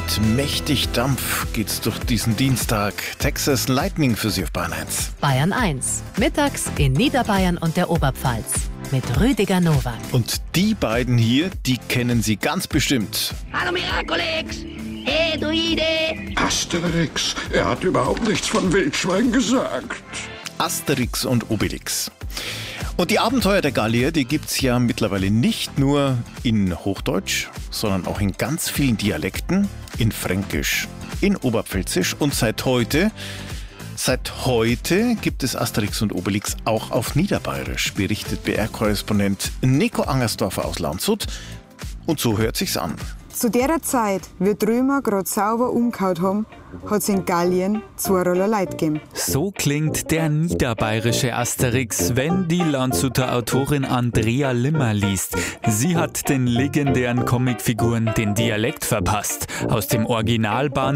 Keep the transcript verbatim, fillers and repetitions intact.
Mit mächtig Dampf geht's durch diesen Dienstag. Texas Lightning für Sie auf Bayern eins. Bayern eins. Mittags in Niederbayern und der Oberpfalz. Mit Rüdiger Nowak. Und die beiden hier, die kennen Sie ganz bestimmt. Hallo Miracolex! Hey, du Idee! Asterix, er hat überhaupt nichts von Wildschwein gesagt. Asterix und Obelix. Und die Abenteuer der Gallier, die gibt's ja mittlerweile nicht nur in Hochdeutsch, sondern auch in ganz vielen Dialekten, in Fränkisch, in Oberpfälzisch und seit heute, seit heute gibt es Asterix und Obelix auch auf Niederbayerisch, berichtet B R-Korrespondent Nico Angersdorfer aus Landshut. Und so hört sich's an. Zu der Zeit, wie die Römer gerade sauber umgehauen haben, hat es in Gallien zwei Roller Leute gegeben. So klingt der niederbayerische Asterix, wenn die Landshuter Autorin Andrea Limmer liest. Sie hat den legendären Comicfiguren den Dialekt verpasst. Aus dem Originalband